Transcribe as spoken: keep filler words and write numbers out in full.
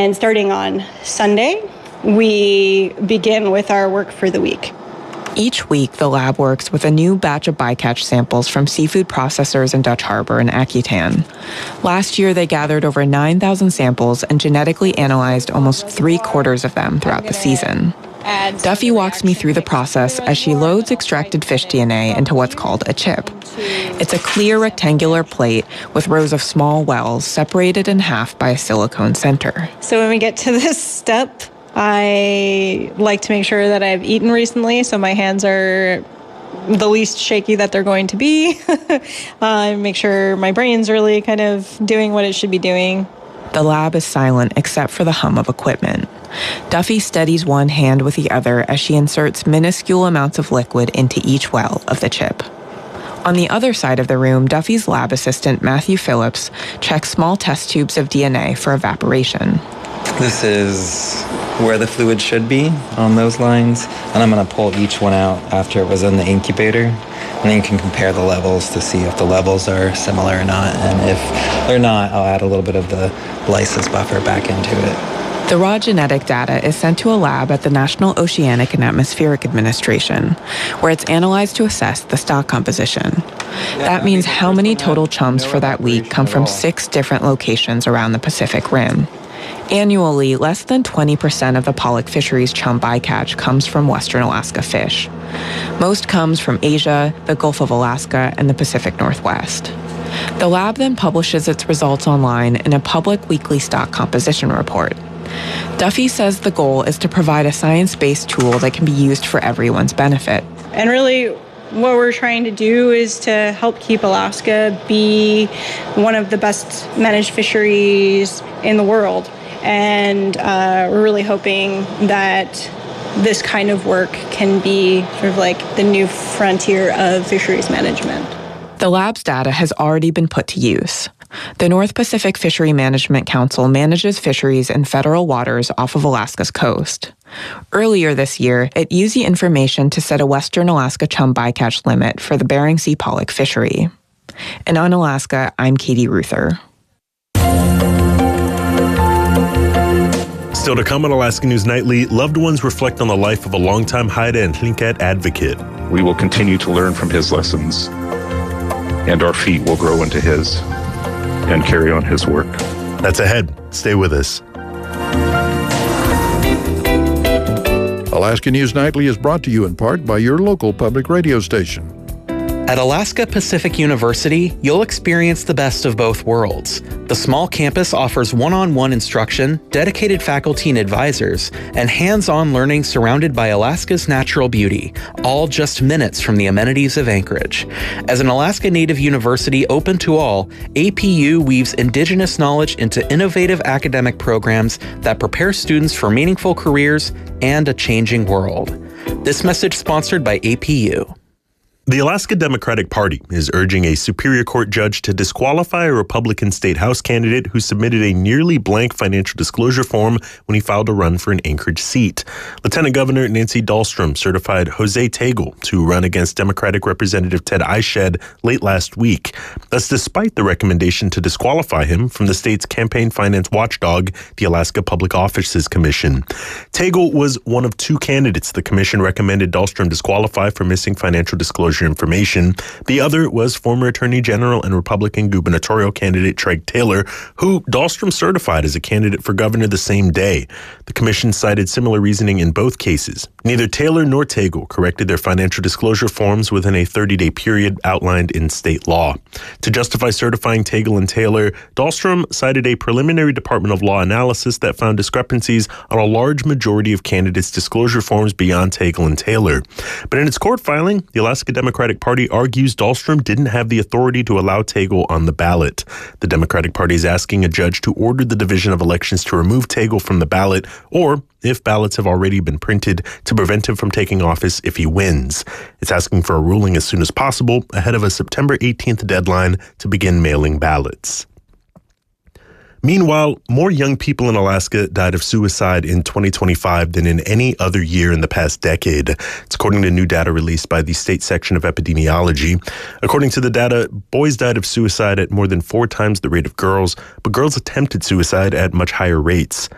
And starting on Sunday, we begin with our work for the week. Each week, the lab works with a new batch of bycatch samples from seafood processors in Dutch Harbor and Aquitaine. Last year, they gathered over nine thousand samples and genetically analyzed almost three quarters of them throughout the season. Duffy walks me through the process as she loads extracted fish D N A into what's called a chip. It's a clear rectangular plate with rows of small wells separated in half by a silicone center. So when we get to this step, I like to make sure that I've eaten recently, so my hands are the least shaky that they're going to be. uh, make sure my brain's really kind of doing what it should be doing. The lab is silent except for the hum of equipment. Duffy steadies one hand with the other as she inserts minuscule amounts of liquid into each well of the chip. On the other side of the room, Duffy's lab assistant, Matthew Phillips, checks small test tubes of D N A for evaporation. This is where the fluid should be on those lines, and I'm going to pull each one out after it was in the incubator, and then you can compare the levels to see if the levels are similar or not, and if they're not, I'll add a little bit of the lysis buffer back into it. The raw genetic data is sent to a lab at the National Oceanic and Atmospheric Administration, where it's analyzed to assess the stock composition. That means how many total chums for that week come from six different locations around the Pacific Rim. Annually, less than twenty percent of the Pollock Fisheries chum bycatch comes from Western Alaska fish. Most comes from Asia, the Gulf of Alaska, and the Pacific Northwest. The lab then publishes its results online in a public weekly stock composition report. Duffy says the goal is to provide a science-based tool that can be used for everyone's benefit. And really, what we're trying to do is to help keep Alaska be one of the best managed fisheries in the world. And uh, we're really hoping that this kind of work can be sort of like the new frontier of fisheries management. The lab's data has already been put to use. The North Pacific Fishery Management Council manages fisheries in federal waters off of Alaska's coast. Earlier this year, it used the information to set a Western Alaska chum bycatch limit for the Bering Sea pollock fishery. And on Alaska, I'm Katie Ruther. Still to come on Alaska News Nightly, loved ones reflect on the life of a longtime Haida and Tlingit advocate. We will continue to learn from his lessons, and our feet will grow into his and carry on his work. That's ahead. Stay with us. Alaska News Nightly is brought to you in part by your local public radio station. At Alaska Pacific University, you'll experience the best of both worlds. The small campus offers one-on-one instruction, dedicated faculty and advisors, and hands-on learning surrounded by Alaska's natural beauty, all just minutes from the amenities of Anchorage. As an Alaska Native university open to all, A P U weaves indigenous knowledge into innovative academic programs that prepare students for meaningful careers and a changing world. This message sponsored by A P U. The Alaska Democratic Party is urging a Superior Court judge to disqualify a Republican state House candidate who submitted a nearly blank financial disclosure form when he filed to run for an Anchorage seat. Lieutenant Governor Nancy Dahlstrom certified Jose Tagle to run against Democratic Representative Ted Eichsted late last week. That's despite the recommendation to disqualify him from the state's campaign finance watchdog, the Alaska Public Offices Commission. Tagle was one of two candidates the commission recommended Dahlstrom disqualify for missing financial disclosure information. The other was former Attorney General and Republican gubernatorial candidate Treg Taylor, who Dahlstrom certified as a candidate for governor the same day. The commission cited similar reasoning in both cases. Neither Taylor nor Tagle corrected their financial disclosure forms within a thirty-day period outlined in state law. To justify certifying Tagle and Taylor, Dahlstrom cited a preliminary Department of Law analysis that found discrepancies on a large majority of candidates' disclosure forms beyond Tagle and Taylor. But in its court filing, the Alaska Democratic Party argues Dahlstrom didn't have the authority to allow Tagle on the ballot. The Democratic Party is asking a judge to order the Division of Elections to remove Tagle from the ballot, or, if ballots have already been printed, to prevent him from taking office if he wins. It's asking for a ruling as soon as possible, ahead of a September eighteenth deadline to begin mailing ballots. Meanwhile, more young people in Alaska died of suicide in twenty twenty-five than in any other year in the past decade. It's according to new data released by the state section of epidemiology. According to the data, boys died of suicide at more than four times the rate of girls, but girls attempted suicide at much higher rates.